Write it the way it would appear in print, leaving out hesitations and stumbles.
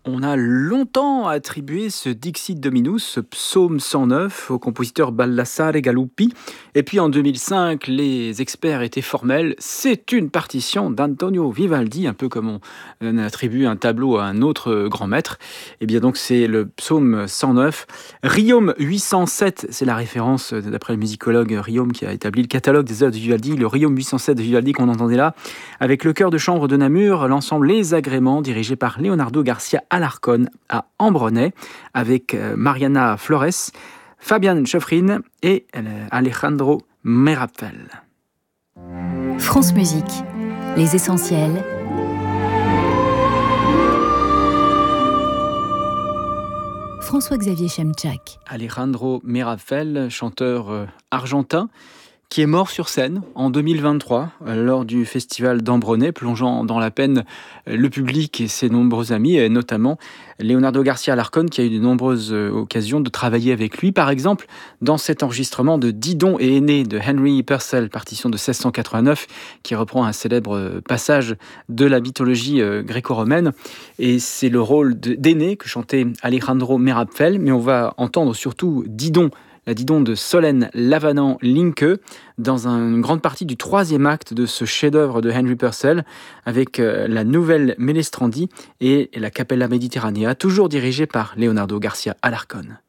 On a longtemps attribué ce Dixit Dominus, ce psaume 109, au compositeur Baldassare Galuppi. Et puis en 2005, les experts étaient formels. C'est une partition d'Antonio Vivaldi, un peu comme on attribue un tableau à un autre grand maître. Et bien donc c'est le psaume 109. Riom 807, c'est la référence d'après le musicologue Riom qui a établi le catalogue des œuvres de Vivaldi. Le Riom 807 de Vivaldi qu'on entendait là, avec le chœur de chambre de Namur, l'ensemble Les Agréments, dirigé par Leonardo Garcia Alarcón à Ambronay, avec Mariana Flores, Fabian Schoffrin et Alejandro Merapel. France Musique, les essentiels. François-Xavier Chemchak. Alejandro Merapel, chanteur argentin, qui est mort sur scène en 2023 lors du festival d'Ambronay, plongeant dans la peine le public et ses nombreux amis, et notamment Leonardo Garcia Alarcón, qui a eu de nombreuses occasions de travailler avec lui. Par exemple, dans cet enregistrement de Didon et Aîné de Henry Purcell, partition de 1689, qui reprend un célèbre passage de la mythologie gréco-romaine. Et c'est le rôle d'Aîné que chantait Alejandro Merapel, mais on va entendre surtout Didon, la Didon de Solène Lavanant-Linke, dans une grande partie du troisième acte de ce chef-d'œuvre de Henry Purcell, avec la nouvelle Mélestrandi et la Capella Mediterranea, toujours dirigée par Leonardo Garcia Alarcón.